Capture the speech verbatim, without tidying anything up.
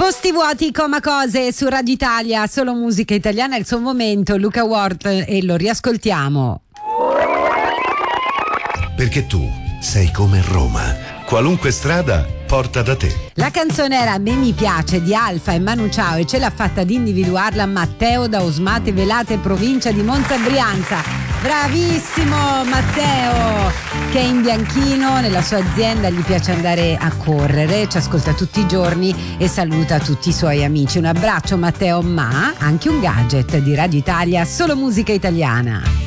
Posti vuoti, coma cose su Radio Italia, solo musica italiana è il suo momento. Luca Ward, e lo riascoltiamo. Perché tu sei come Roma, qualunque strada porta da te. La canzone era A me mi piace di Alfa e Manu Ciao e ce l'ha fatta ad individuarla Matteo da Osmate Velate, provincia di Monza Brianza. Bravissimo Matteo, che è in bianchino, nella sua azienda gli piace andare a correre, ci ascolta tutti i giorni e saluta tutti i suoi amici. Un abbraccio Matteo, ma anche un gadget di Radio Italia, solo musica italiana.